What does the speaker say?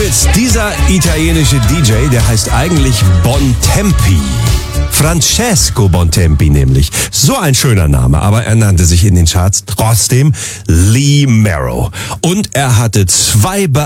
Witz, dieser italienische DJ, der heißt eigentlich Bontempi. Francesco Bontempi nämlich. So ein schöner Name, aber er nannte sich in den Charts trotzdem Lee Merrow. Und er hatte 2